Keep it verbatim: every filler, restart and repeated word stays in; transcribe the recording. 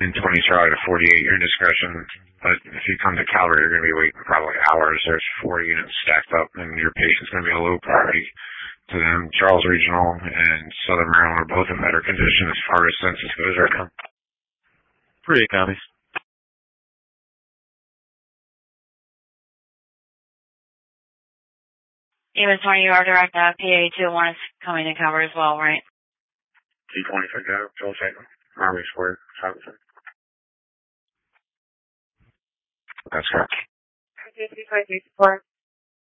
in twenty Charlie to forty-eight, your discretion. But if you come to Calvary, you're going to be waiting probably hours. There's four units stacked up, and your patient's going to be a low priority to them. Charles Regional and Southern Maryland are both in better condition as far as census goes right now. Pretty counties. Even twenty, you are direct uh, P A two one is coming to cover as well, right? T twenty for Joe, Joel Chapman, Army Square, Robinson. That's correct. two three five three four.